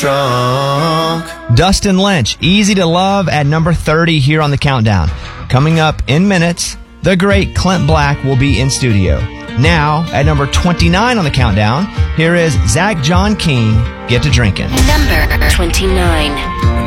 Drunk. Dustin Lynch, Easy to Love at number 30 here on the countdown. Coming up in minutes, the great Clint Black will be in studio. Now, at number 29 on the countdown, here is Zach John King, Get to Drinking. Number 29.